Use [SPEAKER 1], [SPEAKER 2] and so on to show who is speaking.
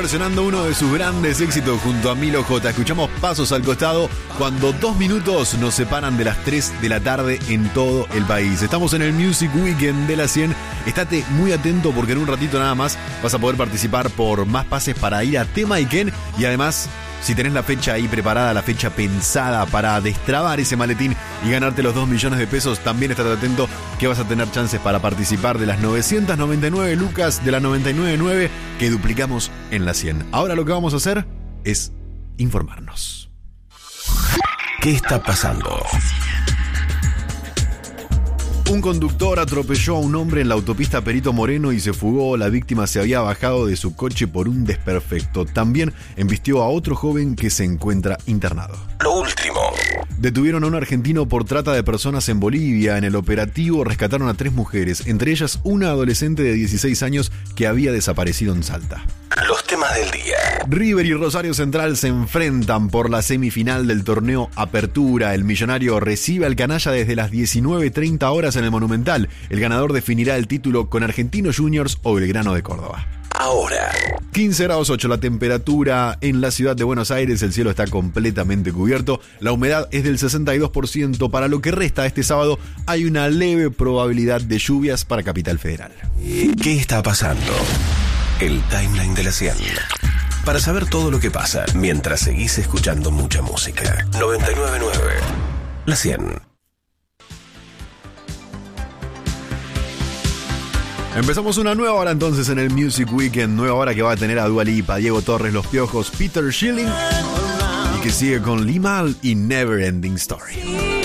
[SPEAKER 1] versionando uno de sus grandes éxitos junto a Milo J. Escuchamos Pasos al Costado cuando 2 minutos nos separan de las 3 de la tarde en todo el país. Estamos en el Music Weekend de la 100. Estate muy atento porque en un ratito nada más vas a poder participar por más pases para ir a Tema Iquén y además, si tenés la fecha ahí preparada, la fecha pensada para destrabar ese maletín y ganarte los 2 millones de pesos, también estate atento que vas a tener chances para participar de las 999 lucas de la 99.9 que duplicamos en la 100. Ahora lo que vamos a hacer es informarnos.
[SPEAKER 2] ¿Qué está pasando?
[SPEAKER 1] Un conductor atropelló a un hombre en la autopista Perito Moreno y se fugó. La víctima se había bajado de su coche por un desperfecto. También embistió a otro joven que se encuentra internado.
[SPEAKER 2] Lo último.
[SPEAKER 1] Detuvieron a un argentino por trata de personas en Bolivia. En el operativo rescataron a 3 mujeres, entre ellas una adolescente de 16 años que había desaparecido en Salta.
[SPEAKER 2] Los temas del día.
[SPEAKER 1] River y Rosario Central se enfrentan por la semifinal del torneo Apertura. El millonario recibe al canalla desde las 19:30 horas en el Monumental. El ganador definirá el título con Argentinos Juniors o Belgrano de Córdoba.
[SPEAKER 2] Ahora.
[SPEAKER 1] 15 grados 8 la temperatura en la ciudad de Buenos Aires. El cielo está completamente cubierto. La humedad es del 62%. Para lo que resta este sábado hay una leve probabilidad de lluvias para Capital Federal.
[SPEAKER 2] ¿Qué está pasando? El timeline de la 100. Para saber todo lo que pasa mientras seguís escuchando mucha música. 99.9. La 100.
[SPEAKER 1] Empezamos una nueva hora entonces en el Music Weekend. Nueva hora que va a tener a Dua Lipa, Diego Torres, Los Piojos, Peter Schilling y que sigue con Limal y Never Ending Story.